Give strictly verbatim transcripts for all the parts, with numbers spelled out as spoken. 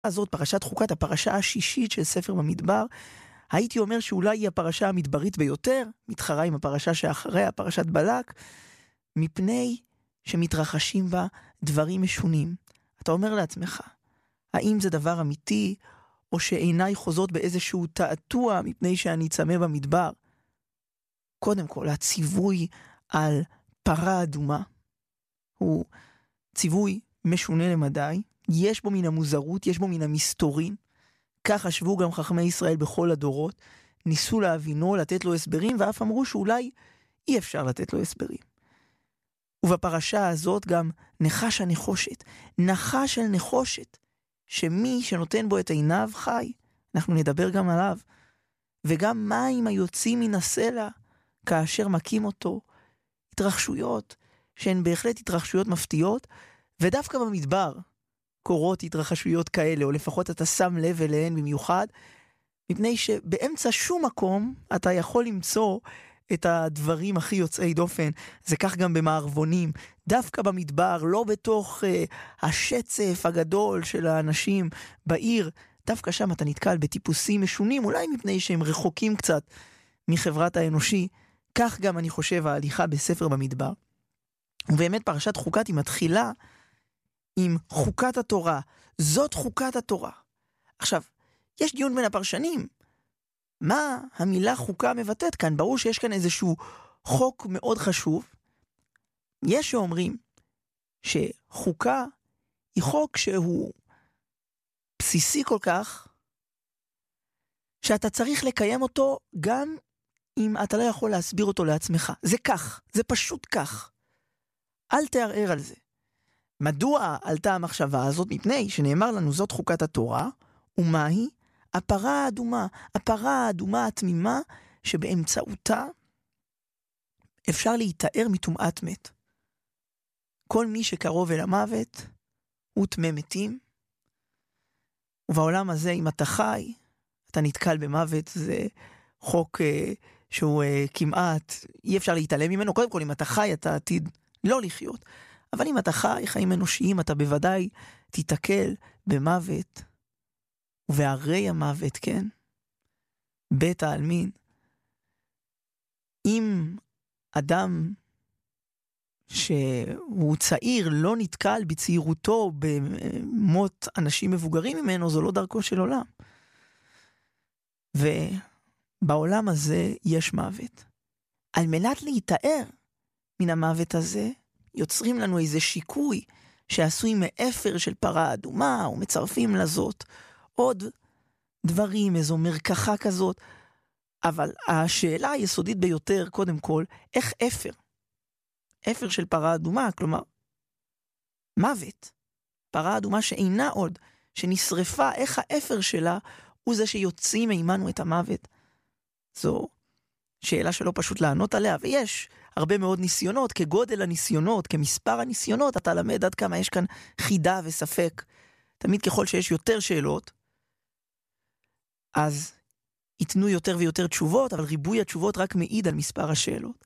הזאת, פרשת חוקת, הפרשה השישית של ספר במדבר, הייתי אומר שאולי היא הפרשה המדברית ביותר, מתחרה עם הפרשה שאחריה, פרשת בלק, מפני שמתרחשים בה דברים משונים. אתה אומר לעצמך, האם זה דבר אמיתי, או שעיניי חוזות באיזשהו תעתוע מפני שאני צמא במדבר? קודם כל, הציווי על פרה אדומה הוא ציווי משונה למדי, יש בו מן המוזרות, יש בו מן המסתורין, כך חשבו גם חכמי ישראל בכל הדורות, ניסו להבינו, לתת לו הסברים, ואף אמרו שאולי אי אפשר לתת לו הסברים. ובפרשה הזאת גם נחש הנחושת, נחש של נחושת, שמי שנותן בו את עיניו חי, אנחנו נדבר גם עליו, וגם מים היוצאים מן הסלע, כאשר מקים אותו, התרחשויות, שהן בהחלט התרחשויות מפתיעות, ודווקא במדבר קורות התרחשויות כאלה, או לפחות אתה שם לב אליהן במיוחד, מפני שבאמצע שום מקום אתה יכול למצוא את הדברים הכי יוצאי דופן. זה כך גם במערבונים, דווקא במדבר, לא בתוך uh, השצף הגדול של האנשים בעיר, דווקא שם אתה נתקל בטיפוסים משונים, אולי מפני שהם רחוקים קצת מחברת האנושי. כך גם אני חושב ההליכה בספר במדבר. ובאמת פרשת חוקת היא מתחילה עם חוקת התורה. זאת חוקת התורה. עכשיו, יש דיון בין הפרשנים. מה המילה חוקה מבטאת כאן? ברור שיש כאן איזשהו חוק מאוד חשוב. יש שאומרים שחוקה היא חוק שהוא בסיסי כל כך, שאתה צריך לקיים אותו גם אם אתה לא יכול להסביר אותו לעצמך. זה כך, זה פשוט כך. אל תערער על זה. מדוע עלתה המחשבה הזאת? מפני שנאמר לנו זאת חוקת התורה, ומהי? הפרה האדומה, הפרה האדומה התמימה, שבאמצעותה אפשר להתאר מטומאת מת. כל מי שקרוב אל המוות הוא טמא מתים, ובעולם הזה אם אתה חי, אתה נתקל במוות, זה חוק uh, שהוא uh, כמעט, אי אפשר להתעלם ממנו. קודם כל אם אתה חי אתה עתיד לא לחיות, אבל אם אתה חי חיים אנושיים אתה בוודאי תתקל במוות, ובהרי המוות, כן? בית העלמין. אם אדם שהוא צעיר לא נתקל בצעירותו במות אנשים מבוגרים ממנו, זו לא דרכו של עולם. ובעולם הזה יש מוות. על מנת להתאר מן המוות הזה, יוצרים לנו איזה שיקוי שעשוי מאפר של פרה אדומה, ומצרפים לזאת עוד דברים, איזו מרקחה כזאת. אבל השאלה היסודית ביותר, קודם כל, איך אפר? אפר של פרה אדומה, כלומר, מוות. פרה אדומה שאינה עוד, שנשרפה, איך האפר שלה הוא זה שיוצאים מימנו את המוות? זו שאלה שלא פשוט לענות עליה, ויש הרבה מאוד ניסיונות, כגודל הניסיונות, כמספר הניסיונות, אתה למד עד כמה יש כאן חידה וספק. תמיד ככל שיש יותר שאלות, אז ייתנו יותר ויותר תשובות, אבל ריבוי התשובות רק מעיד על מספר השאלות.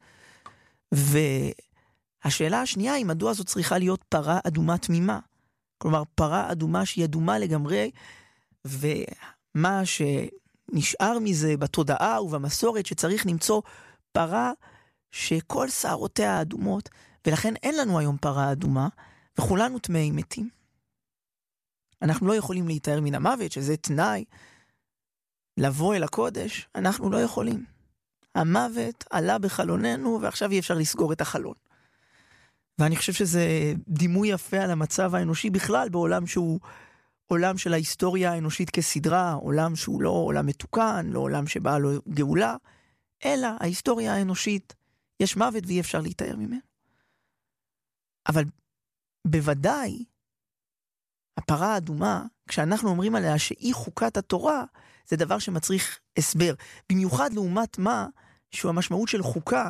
והשאלה השנייה היא, מדוע זו צריכה להיות פרה אדומה תמימה? כלומר, פרה אדומה שהיא אדומה לגמרי, ומה שנשאר מזה בתודעה ובמסורת, שצריך למצוא פרה שכל שערותיה אדומות, ולכן אין לנו היום פרה אדומה, וכולנו טמאי מתים. אנחנו לא יכולים להתאר מן המוות, שזה תנאי לבוא אל הקודש, אנחנו לא יכולים. המוות עלה בחלוננו, ועכשיו אי אפשר לסגור את החלון. ואני חושב שזה דימוי יפה על המצב האנושי בכלל, בעולם שהוא עולם של ההיסטוריה האנושית כסדרה, עולם שהוא לא עולם מתוקן, לא עולם שבאה לו גאולה, אלא ההיסטוריה האנושית, יש מוות ואי אפשר להתאר ממנו. אבל בוודאי, הפרה האדומה, כשאנחנו אומרים עליה שהיא חוקת התורה, זה דבר שמצריך הסבר. במיוחד לעומת מה שהוא המשמעות של חוקה,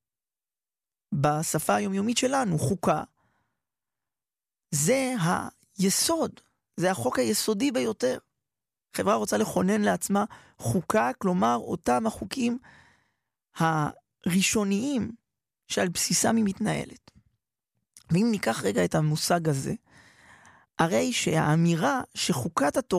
בשפה היומיומית שלנו, חוקה, זה היסוד, זה החוק היסודי ביותר. חברה רוצה לכונן לעצמה חוקה, כלומר אותם החוקים הראשוניים שעל בסיסם היא מתנהלת. ואם ניקח רגע את המושג הזה, הרי שהאמירה שחוקת התורה